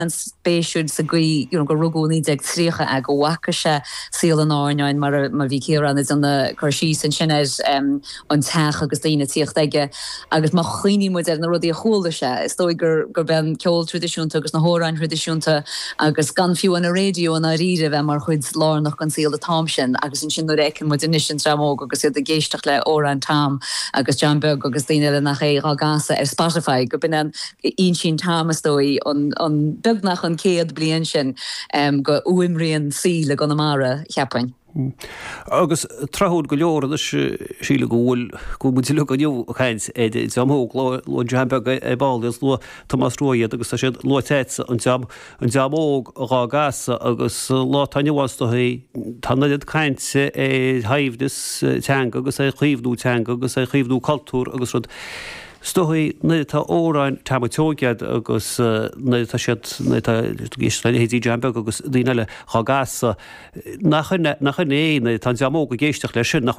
spéisiúd sa go rugóní ag trícha a go wacha se síl an áin mar bhí céran is an chusí san sinne an teach agus daine tíocht aige agus má chuoine mu na rudí a chola se. Is dói gur ben ceol tradiisiúnta agus na hóráin tradiisiúnta agus gan fiú an a réo an a riire bheith mar chuid lánach an síl a tám sin agus in sin nó récin mu in tramóg agus iad a géisteach le ó an tam agus Johnbeg agus daine le nach é gasa Spotify go bin an sin támasdói an begnach an céad blian sin go uimríon sí le gan amara cheappain. Agus trahúd go leor síle góil go mu lu go chaint samóg lo Johnbeg e ballgus lo Thomas Roiad agus sé lotéitsa an jamóg rá gasa agus lá tanhhastoí tanad chaintse é haimhdas teanga agus é chríomhnú teanga agus é chríomhnú cultúr agus rud Stohi tá óráin tamatógiad agus hétí Johnbeg agus díile chagasa nach é tan jamó go géisteach lei sin nach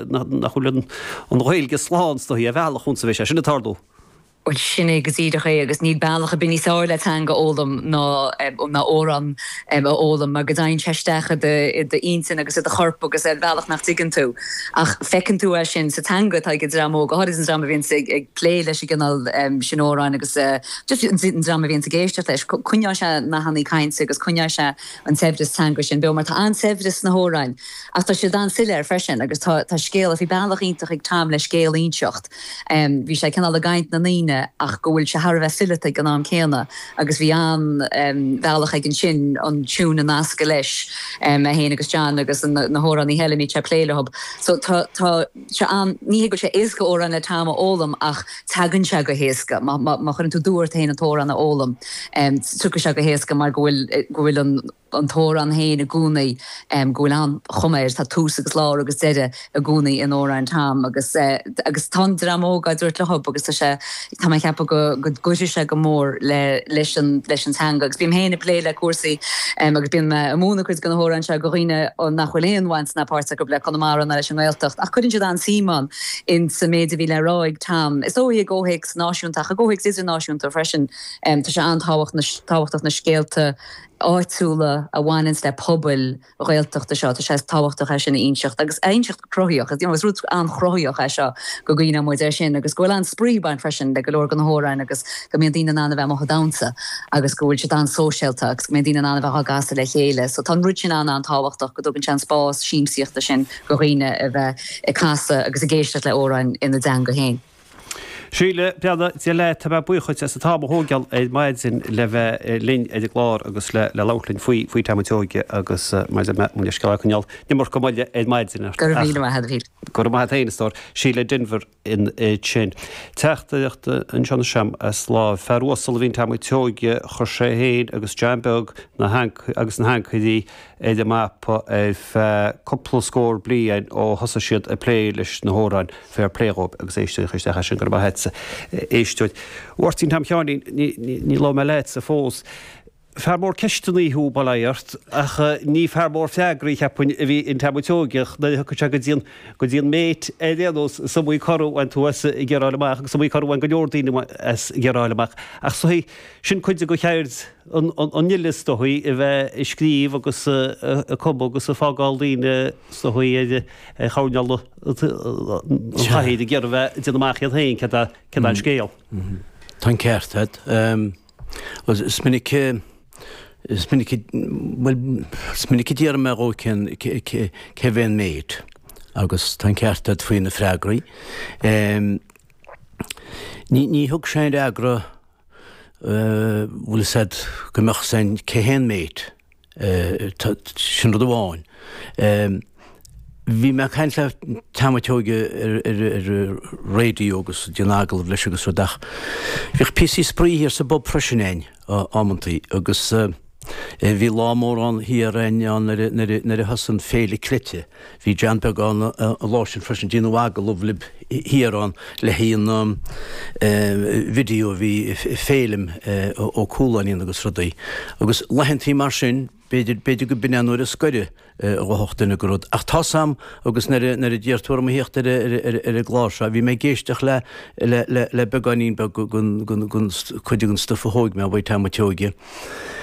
chulen an réilge sláán stohí a bhealach chun sa bheit sinna tardó. Well sinné gosíidecha agus ní bailach a bin sáir le teanga ólam ná óran ólam a godain teistecha de insin agus a chorp agus bhealach nach tigan tú. Ach fecinn tú sin sa tanga tá go dramó go háir an drama vín ag lé leis gannal sin óráin agus just an drama vín géiste leis cunne se na hannaí caiinte agus cunne se an sefris tanga sin be mar tá an sefris na hóráin. Ach tá si dan siile freisin agus tá scéal a bhí bailach ítach ag tam le scéal íseocht. Bhí sé cenal a gaiint na níine ach gohfuil se har bheith fillite gan am céna agus bhí an bhealach ag an sin an tún an asca leis a héana agus John agus na hóran í heile mí se pléilehab. So tá se an ní go sé isca óran le táma ólam ach tagann se go héasca má chun tú dúirt héana tóran na ólam tucha se go héasca mar gohfuil an tór an héin a gúnaí gohfuil an choméir tá tús agus lá agus deide a gúnaí in óráin tam agus tá dramóga dúirt le hub agus sé tá mai ceappa go goidir se go mór leis an tanga agus bím héna plé le cuasaí agus bíon a múna chuid gan hóran se go riine an nachhuiléonhaint na páirsa go le Connemara na leis an ghilteacht ach chuidann siad an Simon in sa méidir bhí le ráig tam. Is óí ggóhéic náisiúnta a ggóhéic is náisiúnta freisin tá sé an táhachtach na scéalta áitsúla a bhhainins le pobail réalteachta seo sé táhachtach sin íseocht agus einseocht croíoch as was rút an chroíoch seo go gine mu sin agus gohfuil an spríbain freisin le go gan hóráin agus go mé dína anna bheith mo dámsa agus gohfuil se an sóseilta agus mé dína anna bheith gasa le chéile, so tá ruúin anna an táhachtach go dúgann sean spás síimsíochta sin go riine a bheith i casa agus a géisteach le óráin ina den go héin. Síle beada le tá buchuid sa tába hógeal é maididzin le bheith lin é glár agus le lálinn faoi tamatóige agus mar mu scaáil ní mar gomáile é maididzin go héanastóir síle Denver in sin. Teachtaíochtta an sena sem a slá ferúsal hín tamatóige chu sé héin agus Johnbeg agus na hancaidí é de mappa coppla scór blian ó thosa siad a plé leis na hóráin fear pléróp agus éiste chuiste sin gur het éisteid. Uirtín tam cheáin ní lá me leit sa fós. Ferbór ceistúnaí hú bailairt ach ní ferbór feagraí cheappain a bhí in tamatóigeach na chu go dtíon méid édéadós samú choú an tú i gceráileach agus samú choú an go leordaine gceráileach ach so sin chuide go cheir an nilistóí i bheith i scríomh agus a cob agus a fágáildaine stoí chaneal chahéad a ggéar bheith dionach iad haon ce an scéal. Tá ceirthead is minic díar me rócin ce bhéon méid agus tá ceirtead faoin na freigraí. Ní thug sé agra bhfuil said gomach san cehéan méid sin rud amháin. Bhí me chaint le tamatóige ar réidió agus deanágal leis agus rudach. Bhíh PC spríí ar sa Bob Freisin ámantaí agus Vi lámór an hir an na hasan féle klite. Vi Janbeg an a lásin fresin dina waga lovlib hir an le hín video vi félim ó cúlaní agus rodí. Agus lehentí mar sin beidir go binanúir a scoide go hochtainna go rud. Ach tá sam agus na ddíartúir am hiocht ar a glása, bhí mé géisteach le beganín chuidir an stufa hóig me a bhaid teama teoige.